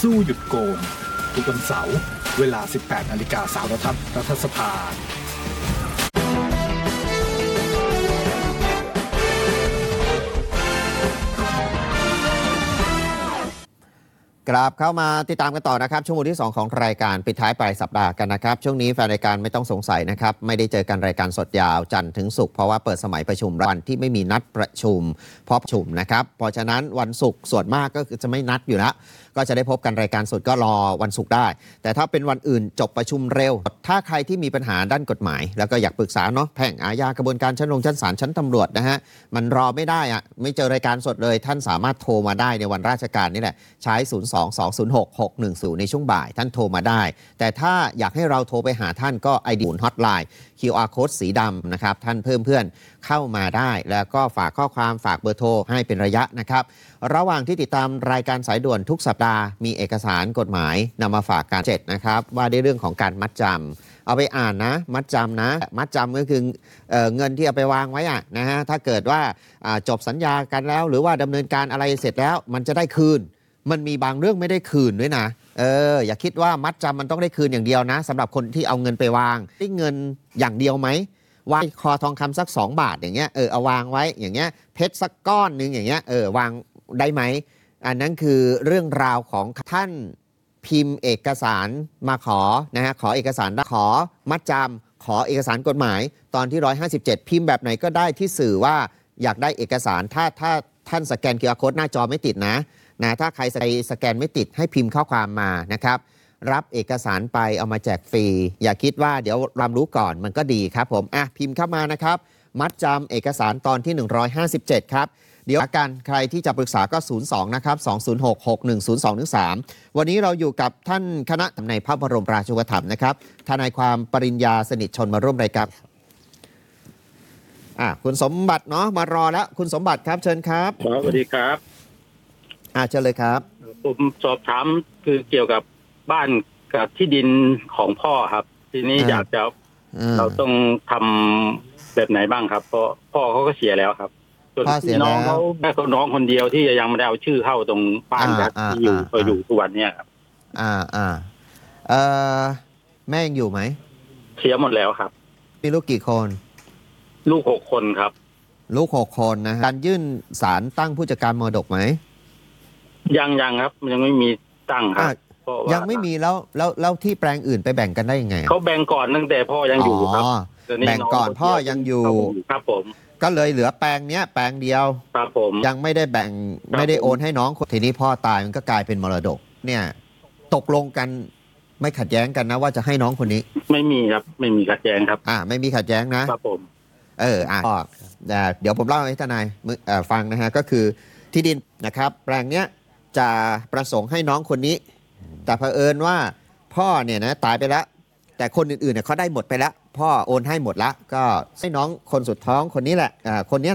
สู้หยุดโกงทุกวันเสาร์เวลา 18:00 น.สาวรัฐสภากลับเข้ามาติดตามกันต่อนะครับชั่วโมงที่2ของรายการปิดท้ายปลายสัปดาห์กันนะครับช่วงนี้แฟนรายการไม่ต้องสงสัยนะครับไม่ได้เจอกันรายการสดยาวจันทร์ถึงศุกร์เพราะว่าเปิดสมัยประชุมวันที่ไม่มีนัดประชุมเพราะประชุมนะครับเพราะฉะนั้นวันศุกร์ส่วนมากก็จะไม่นัดอยู่แล้วก็จะได้พบกันรายการสดก็รอวันศุกร์ได้แต่ถ้าเป็นวันอื่นจบประชุมเร็วถ้าใครที่มีปัญหาด้านกฎหมายแล้วก็อยากปรึกษาเนาะแพ่งอาญากระบวนการชั้นศาลชั้นตำรวจนะฮะมันรอไม่ได้อะไม่เจอรายการสดเลยท่านสามารถโทรมาได้ในวันราชการนี่แหละใช้ 022066610 ในช่วงบ่ายท่านโทรมาได้แต่ถ้าอยากให้เราโทรไปหาท่านก็ ID ฮอตไลน์ QR Code สีดำนะครับท่านเพิ่มเพื่อนเข้ามาได้แล้วก็ฝากข้อความฝากเบอร์โทรให้เป็นระยะนะครับระหว่างที่ติดตามรายการสายด่วนทุกสัปดาห์มีเอกสารกฎหมายนำมาฝากกัน7นะครับว่าในเรื่องของการมัดจำเอาไปอ่านนะมัดจำนะมัดจำก็คือเงินที่เอาไปวางไว้นะฮะถ้าเกิดว่าจบสัญญากันแล้วหรือว่าดำเนินการอะไรเสร็จแล้วมันจะได้คืนมันมีบางเรื่องไม่ได้คืนด้วยนะอย่าคิดว่ามัดจำมันต้องได้คืนอย่างเดียวนะสำหรับคนที่เอาเงินไปวางได้เงินอย่างเดียวไหมวางคอทองคำสัก2 บาทอย่างเงี้ยเอาวางไว้อย่างเงี้ยเพชรสักก้อนนึงอย่างเงี้ยวางได้ไหมอันนั้นคือเรื่องราวของท่านพิมพ์เอกสารมาขอนะฮะขอเอกสารขอมัดจำขอเอกสารกฎหมายตอนที่157พิมพ์แบบไหนก็ได้ที่สื่อว่าอยากได้เอกสารถ้าท่านสแกน QR Code หน้าจอไม่ติดนะถ้าใครสแกนไม่ติดให้พิมพ์ข้อความมานะครับรับเอกสารไปเอามาแจกฟรีอย่าคิดว่าเดี๋ยวรำรู้ก่อนมันก็ดีครับผมพิมพ์เข้ามานะครับมัดจำเอกสารตอนที่157ครับเดี๋ยวกันใครที่จะปรึกษาก็02นะครับ2066102-3วันนี้เราอยู่กับท่านคณะในพระบรมราชูปถัมภ์นะครับทนายความปริญญาสนิทชนมาร่วมรายการคุณสมบัติเนาะมารอแล้วคุณสมบัติครับเชิญครับสวัสดีครับเชิญเลยครับผมสอบถามคือเกี่ยวกับบ้านกับที่ดินของพ่อครับทีนี้อยากจะเราต้องทำแบบไหนบ้างครับเพราะพ่อเขาก็เสียแล้วครับส่วนน้องเขาแค่น้องคนเดียวที่ยังไม่ได้เอาชื่อเข้าตรงบ้านที่อยู่ทุกวันนี้ครับแม่ยังอยู่ไหมเสียหมดแล้วครับมีลูกกี่คนลูก6 คนครับลูก6 คนนะการยื่นศาลตั้งผู้จัดการมรดกไหมยังครับยังไม่มีตั้งครับยังไม่มีแล้วที่แปลงอื่นไปแบ่งกันได้ยังไงเขาแบ่งก่อนตั้งแต่พ่อยังอยู่ครับแบ่งก่อนพ่อยังอยู่ครับผมก็เลยเหลือแปลงเนี้ยแปลงเดียวครับผมยังไม่ได้แบ่งไม่ได้โอนให้น้องทีนี้พ่อตายมันก็กลายเป็นมรดกเนี่ยตกลงกันไม่ขัดแย้งกันนะว่าจะให้น้องคนนี้ไม่มีครับไม่มีขัดแย้งครับไม่มีขัดแย้งนะครับผมเดี๋ยวผมเล่าให้ทนายฟังนะฮะก็คือที่ดินนะครับแปลงเนี้ยจะประสงค์ให้น้องคนนี้แต่เผอิญว่าพ่อเนี่ยนะตายไปแล้วแต่คนอื่นๆเนี่ยเขาได้หมดไปแล้วพ่อโอนให้หมดแล้วก็ให้น้องคนสุดท้องคนนี้แหละคนนี้